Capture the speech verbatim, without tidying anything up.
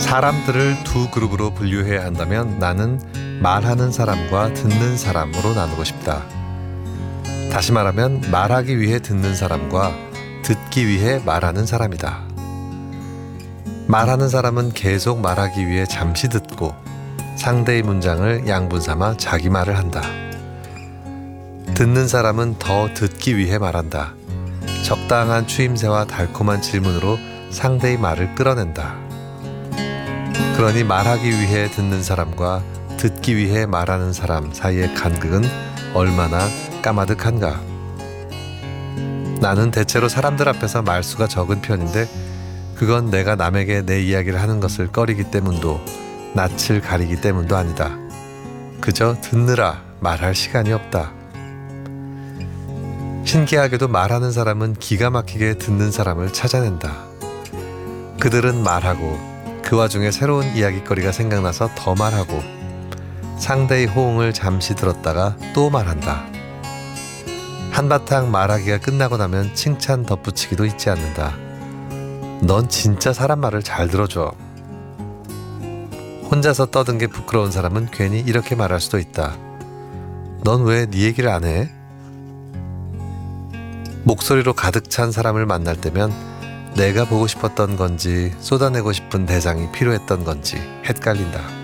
사람들을 두 그룹으로 분류해야 한다면 나는 말하는 사람과 듣는 사람으로 나누고 싶다. 다시 말하면 말하기 위해 듣는 사람과 듣기 위해 말하는 사람이다. 말하는 사람은 계속 말하기 위해 잠시 듣고 상대의 문장을 양분 삼아 자기 말을 한다. 듣는 사람은 더 듣기 위해 말한다. 적당한 추임새와 달콤한 질문으로 상대의 말을 끌어낸다. 그러니 말하기 위해 듣는 사람과 듣기 위해 말하는 사람 사이의 간극은 얼마나 까마득한가. 나는 대체로 사람들 앞에서 말수가 적은 편인데 그건 내가 남에게 내 이야기를 하는 것을 꺼리기 때문도 낯을 가리기 때문도 아니다. 그저 듣느라 말할 시간이 없다. 신기하게도 말하는 사람은 기가 막히게 듣는 사람을 찾아낸다. 그들은 말하고 그 와중에 새로운 이야기거리가 생각나서 더 말하고 상대의 호응을 잠시 들었다가 또 말한다. 한바탕 말하기가 끝나고 나면 칭찬 덧붙이기도 잊지 않는다. 넌 진짜 사람 말을 잘 들어줘. 혼자서 떠든 게 부끄러운 사람은 괜히 이렇게 말할 수도 있다. 넌 왜 네 얘기를 안 해? 목소리로 가득 찬 사람을 만날 때면 내가 보고 싶었던 건지 쏟아내고 싶은 대상이 필요했던 건지 헷갈린다.